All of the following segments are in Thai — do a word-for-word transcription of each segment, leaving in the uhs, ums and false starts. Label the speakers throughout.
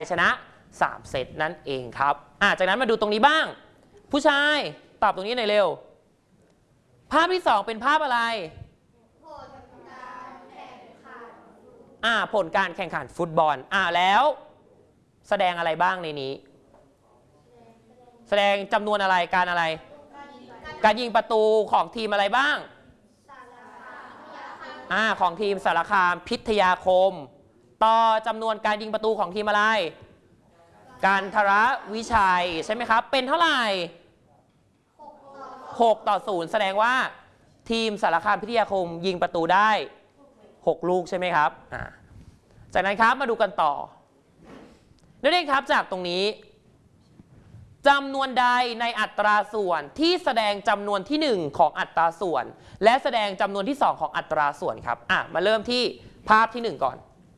Speaker 1: ชนะสามเซตนั่นเองครับอ่ะจากนั้นมาดูตรงนี้บ้างผู้ชายตอบตรงนี้หน่อยเร็วภาพที่สองเป็นภาพอะไรผลการแข่งขันอ่าผลการแข่งขันฟุตบอลอ่าแล้วแสดงอะไรบ้างในนี้แสดงจำนวนอะไรการอะไรการยิงประตูของทีมอะไรบ้างอ่าของทีมสารคามพิทยาคมต่อจำนวนการยิงประตูของทีมอะไรการทรวิชัยใช่ไหมครับเป็นเท่าไหร่หกต่อศูนย์แสดงว่าทีมสารคามพิทยาคมยิงประตูได้หกลูกใช่ไหมครับอ่าจากนั้นครับมาดูกันต่อนักเรียนครับจากตรงนี้จำนวนใดในอัตราส่วนที่แสดงจำนวนที่หนึ่งของอัตราส่วนและแสดงจำนวนที่สองของอัตราส่วนครับอ่ะมาเริ่มที่ภาพที่หนึ่งก่อน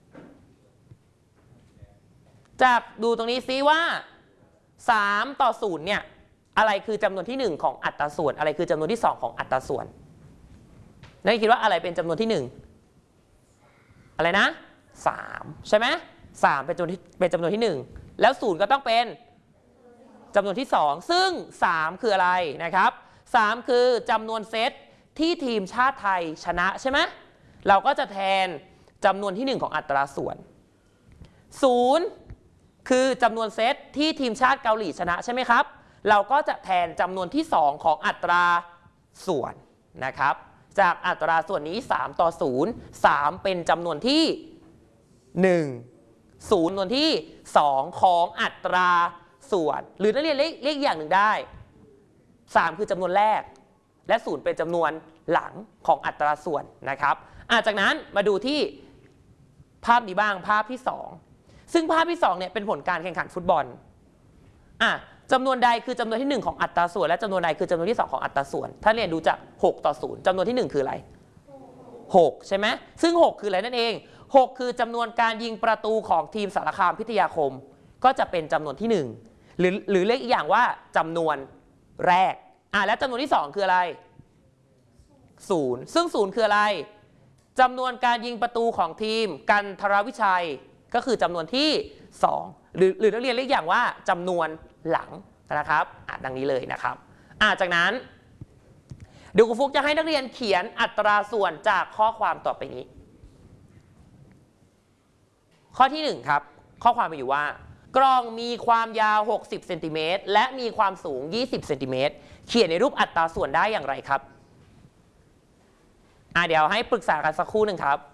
Speaker 1: จากดูตรงนี้ซิว่าสามต่อศูนย์เนี่ยอะไรคือจำนวนที่หนึ่งของอัตราส่วนอะไรคือจำนวนที่สองของอัตราส่วนนักเรียนคิดว่าอะไรเป็นจำนวนที่หนึ่งอะไรนะสามใช่ไหมสามเป็นจำนวนที่เป็นจำนวนที่หนึ่งแล้วศูนย์ก็ต้องเป็นจำนวนที่สองซึ่งสามคืออะไรนะครับสามคือจำนวนเซตที่ทีมชาติไทยชนะใช่ไหมเราก็จะแทนจำนวนที่หนึ่งของอัตราส่วนศูนย์คือจำนวนเซตที่ทีมชาติเกาหลีชนะใช่ไหมครับเราก็จะแทนจำนวนที่สองของอัตราส่วนนะครับจากอัตราส่วนนี้สามต่อศูนย์ สามเป็นจำนวนที่หนึ่ง ศูนย์จำนวนที่สองของอัตราส่วนหรือนักเรียนเรียกอย่างหนึ่งได้สามคือจำนวนแรกและศูนย์เป็นจำนวนหลังของอัตราส่วนนะครับจากนั้นมาดูที่ภาพนี้บ้างภาพที่สองซึ่งภาพที่สองเนี่ยเป็นผลการแข่งขันฟุตบอลอ่ะจำนวนใดคือจำนวนที่หนึ่งของอัตราส่วนและจำนวนใดคือจำนวนที่สองของอัตราส่วนถ้าเรียนดูจากหกต่อศูนย์จำนวนที่หนึ่งคืออะไรหกใช่ไหมซึ่งหกคืออะไรนั่นเองหกคือจำนวนการยิงประตูของทีมสารคามพิทยาคมก็จะเป็นจำนวนที่หนึ่งหรือหรือเรียกอีกอย่างว่าจำนวนแรกอ่ะและจำนวนที่สองคืออะไรศูนย์ซึ่งศูนย์คืออะไรจำนวนการยิงประตูของทีมกันทรวิชัยก็คือจำนวนที่สองหรือหรือนักเรียนเรียกอย่างว่าจำนวนหลังนะครับอ่ะดังนี้เลยนะครับอ่ะจากนั้นเดี๋ยวครูฟุกจะให้นักเรียนเขียนอัตราส่วนจากข้อความต่อไปนี้ข้อที่หนึ่งครับข้อความมีอยู่ว่ากล้องมีความยาวหกสิบเซนติเมตรและมีความสูงยี่สิบเซนติเมตรเขียนในรูปอัตราส่วนได้อย่างไรครับอ่ะเดี๋ยวให้ปรึกษากันสักครู่หนึ่งครับ